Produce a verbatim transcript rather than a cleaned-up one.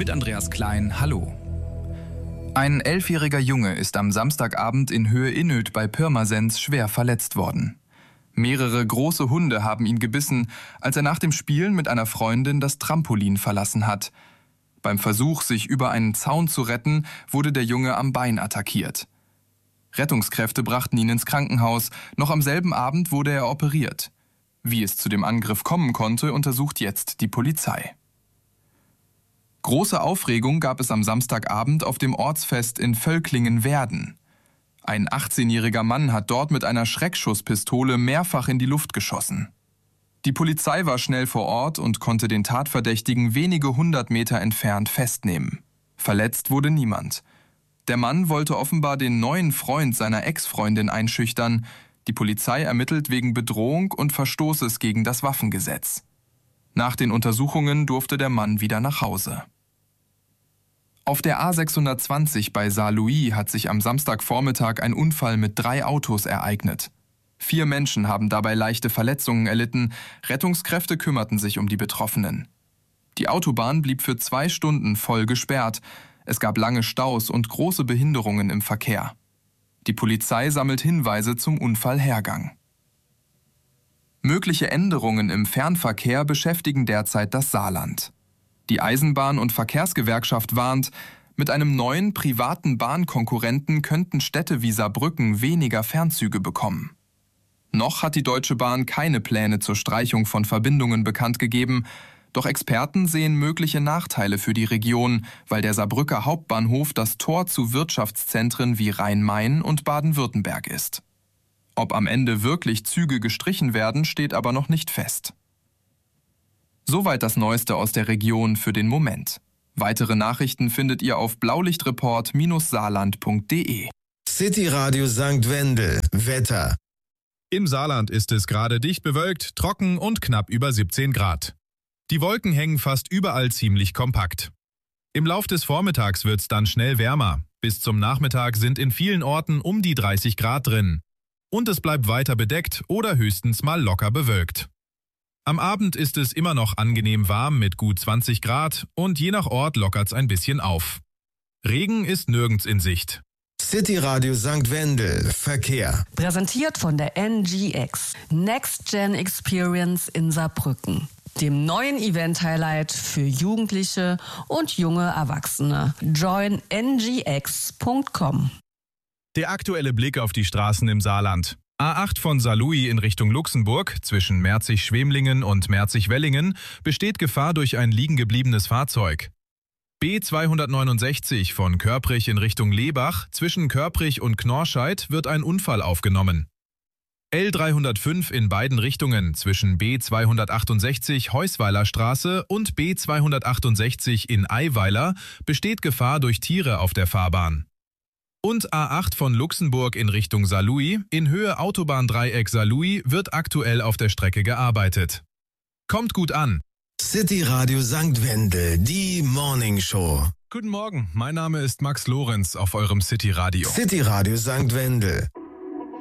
Mit Andreas Klein, hallo. Ein elfjähriger Junge ist am Samstagabend in Höhe Innöd bei Pirmasens schwer verletzt worden. Mehrere große Hunde haben ihn gebissen, als er nach dem Spielen mit einer Freundin das Trampolin verlassen hat. Beim Versuch, sich über einen Zaun zu retten, wurde der Junge am Bein attackiert. Rettungskräfte brachten ihn ins Krankenhaus. Noch am selben Abend wurde er operiert. Wie es zu dem Angriff kommen konnte, untersucht jetzt die Polizei. Große Aufregung gab es am Samstagabend auf dem Ortsfest in Völklingen-Werden. Ein achtzehnjähriger Mann hat dort mit einer Schreckschusspistole mehrfach in die Luft geschossen. Die Polizei war schnell vor Ort und konnte den Tatverdächtigen wenige hundert Meter entfernt festnehmen. Verletzt wurde niemand. Der Mann wollte offenbar den neuen Freund seiner Ex-Freundin einschüchtern. Die Polizei ermittelt wegen Bedrohung und Verstoßes gegen das Waffengesetz. Nach den Untersuchungen durfte der Mann wieder nach Hause. Auf der A sechshundertzwanzig bei Saarlouis hat sich am Samstagvormittag ein Unfall mit drei Autos ereignet. Vier Menschen haben dabei leichte Verletzungen erlitten. Rettungskräfte kümmerten sich um die Betroffenen. Die Autobahn blieb für zwei Stunden voll gesperrt. Es gab lange Staus und große Behinderungen im Verkehr. Die Polizei sammelt Hinweise zum Unfallhergang. Mögliche Änderungen im Fernverkehr beschäftigen derzeit das Saarland. Die Eisenbahn- und Verkehrsgewerkschaft warnt, mit einem neuen privaten Bahnkonkurrenten könnten Städte wie Saarbrücken weniger Fernzüge bekommen. Noch hat die Deutsche Bahn keine Pläne zur Streichung von Verbindungen bekannt gegeben, doch Experten sehen mögliche Nachteile für die Region, weil der Saarbrücker Hauptbahnhof das Tor zu Wirtschaftszentren wie Rhein-Main und Baden-Württemberg ist. Ob am Ende wirklich Züge gestrichen werden, steht aber noch nicht fest. Soweit das Neueste aus der Region für den Moment. Weitere Nachrichten findet ihr auf blaulichtreport saarland punkt de. City Radio Sankt Wendel. Wetter. Im Saarland ist es gerade dicht bewölkt, trocken und knapp über siebzehn Grad. Die Wolken hängen fast überall ziemlich kompakt. Im Lauf des Vormittags wird's dann schnell wärmer. Bis zum Nachmittag sind in vielen Orten um die dreißig Grad drin. Und es bleibt weiter bedeckt oder höchstens mal locker bewölkt. Am Abend ist es immer noch angenehm warm mit gut zwanzig Grad und je nach Ort lockert's ein bisschen auf. Regen ist nirgends in Sicht. City Radio Sankt Wendel. Verkehr. Präsentiert von der N G X. Next Gen Experience in Saarbrücken. Dem neuen Event-Highlight für Jugendliche und junge Erwachsene. join n g x punkt com. Der aktuelle Blick auf die Straßen im Saarland. A acht von Saarlouis in Richtung Luxemburg, zwischen Merzig-Schwemlingen und Merzig-Wellingen, besteht Gefahr durch ein liegengebliebenes Fahrzeug. B zweihundertneunundsechzig von Körprich in Richtung Lebach, zwischen Körprich und Knorrscheid wird ein Unfall aufgenommen. L dreihundertfünf in beiden Richtungen, zwischen B zweihundertachtundsechzig Heusweiler Straße und B zweihundertachtundsechzig in Eiweiler, besteht Gefahr durch Tiere auf der Fahrbahn. Und A acht von Luxemburg in Richtung Saarlouis, in Höhe Autobahndreieck Saarlouis, wird aktuell auf der Strecke gearbeitet. Kommt gut an! City Radio Sankt Wendel, die Morning Show. Guten Morgen, mein Name ist Max Lorenz auf eurem City Radio. City Radio Sankt Wendel.